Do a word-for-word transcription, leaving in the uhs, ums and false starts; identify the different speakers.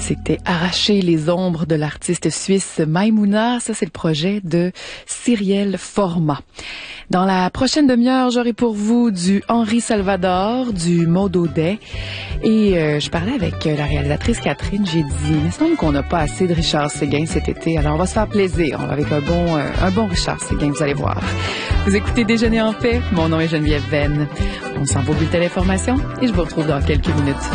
Speaker 1: C'était Arracher les ombres de l'artiste suisse Maïmouna. Ça, c'est le projet de Cyrielle Format. Dans la prochaine demi-heure, j'aurai pour vous du Henri Salvador, du Maud Audet. Et euh, je parlais avec la réalisatrice Catherine. J'ai dit, il me semble qu'on n'a pas assez de Richard Séguin cet été. Alors, on va se faire plaisir. On va avec un bon, euh, un bon Richard Séguin, vous allez voir. Vous écoutez Déjeuner en paix. Mon nom est Geneviève Venn. On s'en va au bulletin d'information et je vous retrouve dans quelques minutes.